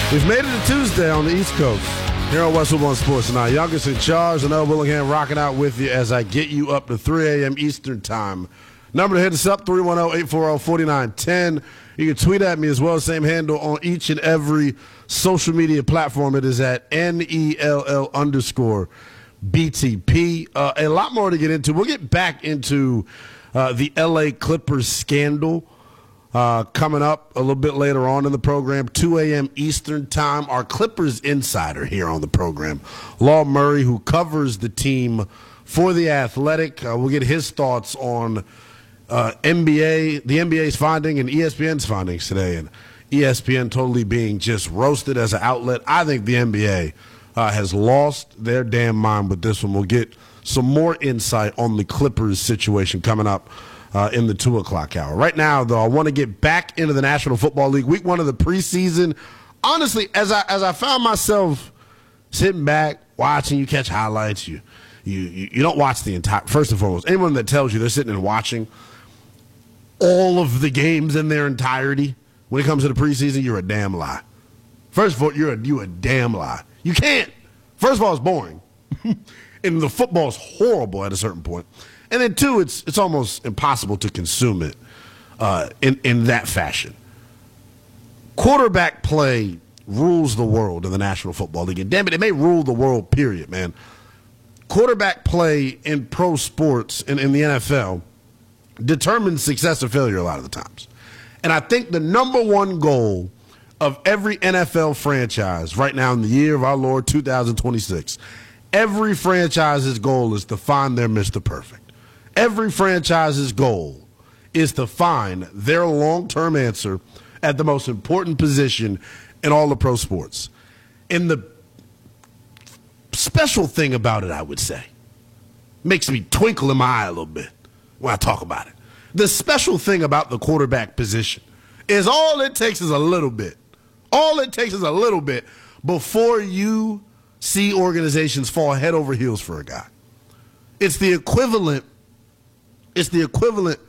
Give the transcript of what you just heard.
We've made it to Tuesday on the East Coast. Here on West One Sports Tonight. Youngest in charge, and Willingham rocking out with you as I get you up to 3 a.m. Eastern Time. Number to hit us up, 310-840-4910. You can tweet at me as well, same handle on each and every social media platform. It is at NELL_BTP. A lot more to get into. We'll get back into the L.A. Clippers scandal coming up a little bit later on in the program, 2 a.m. Eastern Time. Our Clippers insider here on the program, Law Murray, who covers the team for The Athletic. We'll get his thoughts on the NBA's finding and ESPN's findings today, and ESPN totally being just roasted as an outlet. I think the NBA has lost their damn mind with this one. We'll get some more insight on the Clippers situation coming up in the 2 o'clock hour. Right now, though, I want to get back into the National Football League. Week 1 of the preseason. Honestly, as I found myself sitting back, watching, you catch highlights, you don't watch the entire, first and foremost, anyone that tells you they're sitting and watching all of the games in their entirety when it comes to the preseason, you're a damn lie. First of all, you're a damn lie. You can't. First of all, it's boring. And the football's horrible at a certain point. And then, two, it's almost impossible to consume it in that fashion. Quarterback play rules the world in the National Football League. And damn it may rule the world, period, man. Quarterback play in pro sports and in the NFL determines success or failure a lot of the times. And I think the number one goal of every NFL franchise right now in the year of our Lord 2026, every franchise's goal is to find their Mr. Perfect. Every franchise's goal is to find their long-term answer at the most important position in all of pro sports. And the special thing about it, I would say, makes me twinkle in my eye a little bit when I talk about it. The special thing about the quarterback position is all it takes is a little bit. All it takes is a little bit before you see organizations fall head over heels for a guy. It's the equivalent